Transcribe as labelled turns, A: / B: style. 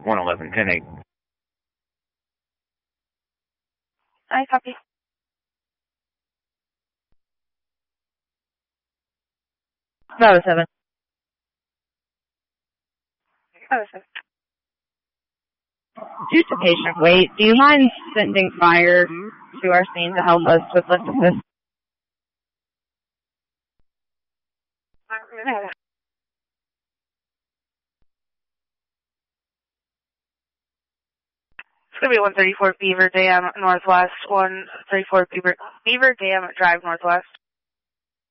A: 111-10-8.
B: I copy.
C: Bravo 7.
B: Bravo 7.
C: Due to patient wait, do you mind sending fire to our scene to help us with lift assist?
B: It's going to be 134 Beaver Dam Northwest, 134 Beaver Dam Drive Northwest.